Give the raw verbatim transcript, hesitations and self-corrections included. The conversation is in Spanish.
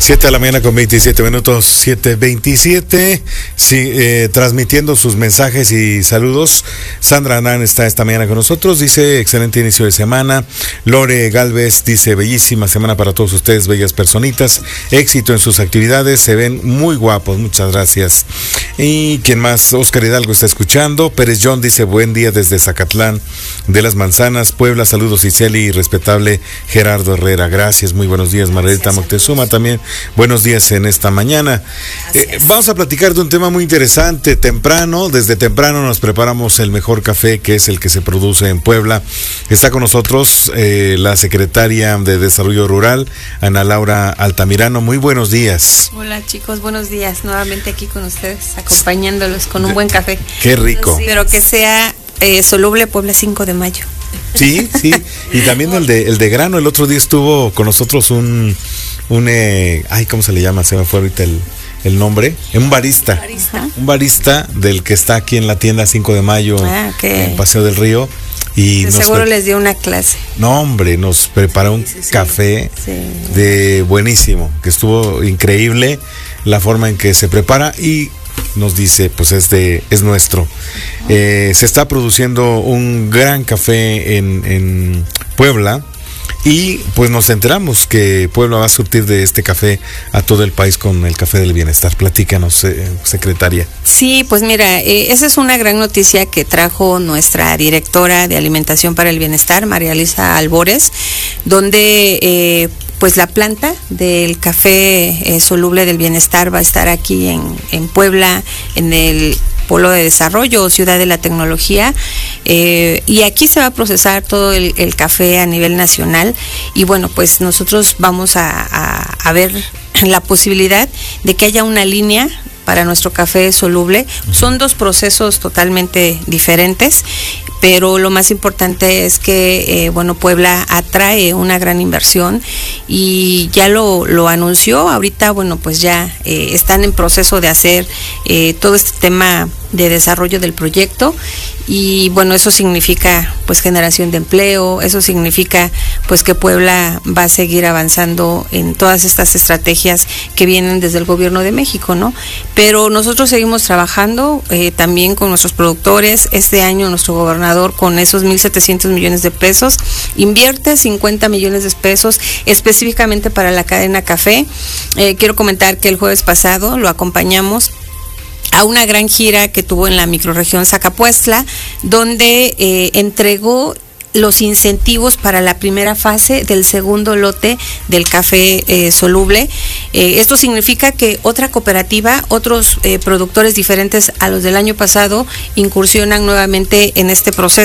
siete de la mañana con veintisiete minutos, siete veintisiete, sí, eh, transmitiendo sus mensajes y saludos. Sandra Anán está esta mañana con nosotros, dice, excelente inicio de semana. Lore Galvez dice, bellísima semana para todos ustedes, bellas personitas, éxito en sus actividades, se ven muy guapos, muchas gracias. Y quién más, Oscar Hidalgo está escuchando. Pérez John dice, buen día desde Zacatlán de las Manzanas, Puebla, saludos Iseli y respetable Gerardo Herrera, gracias, muy buenos días. Margarita Moctezuma también, buenos días en esta mañana. Eh, vamos a platicar de un tema muy interesante. Temprano, desde temprano nos preparamos el mejor café, que es el que se produce en Puebla. Está con nosotros eh, la secretaria de Desarrollo Rural, Ana Laura Altamirano. Muy buenos días. Hola chicos, buenos días. Nuevamente aquí con ustedes, acompañándolos con un buen café. Qué rico. Pero que sea eh, soluble Puebla cinco de mayo. Sí, sí, y también el de el de grano. El otro día estuvo con nosotros un, un eh, ay, ¿cómo se le llama? Se me fue ahorita el, el nombre. Un barista, barista, un barista del que está aquí en la tienda cinco de mayo, ah, okay, en Paseo del Río. Y nos seguro pre- les dio una clase. No, hombre, nos preparó un sí, sí, café sí. de buenísimo, que estuvo increíble la forma en que se prepara y nos dice, pues es de, es nuestro. Eh, se está produciendo un gran café en, en Puebla y pues nos enteramos que Puebla va a surtir de este café a todo el país con el café del bienestar. Platícanos, eh, secretaria. Sí, pues mira, eh, esa es una gran noticia que trajo nuestra directora de Alimentación para el Bienestar, María Luisa Albores, donde eh, pues la planta del café eh, soluble del bienestar va a estar aquí en, en Puebla, en el Polo de Desarrollo, Ciudad de la Tecnología, eh, y aquí se va a procesar todo el, el café a nivel nacional. Y bueno, pues nosotros vamos a, a, a ver la posibilidad de que haya una línea para nuestro café soluble. Son dos procesos totalmente diferentes, pero lo más importante es que, eh, bueno, Puebla atrae una gran inversión y ya lo, lo anunció. Ahorita, bueno, pues ya eh, están en proceso de hacer eh, todo este tema de desarrollo del proyecto y bueno, eso significa pues generación de empleo, eso significa pues que Puebla va a seguir avanzando en todas estas estrategias que vienen desde el gobierno de México, ¿no? Pero nosotros seguimos trabajando eh, también con nuestros productores. Este año nuestro gobernador, con esos mil setecientos millones de pesos, invierte cincuenta millones de pesos específicamente para la cadena café. Eh, quiero comentar que el jueves pasado lo acompañamos a una gran gira que tuvo en la microrregión Zacapuestla, donde eh, entregó los incentivos para la primera fase del segundo lote del café eh, soluble. Eh, esto significa que otra cooperativa, otros eh, productores diferentes a los del año pasado, incursionan nuevamente en este proceso.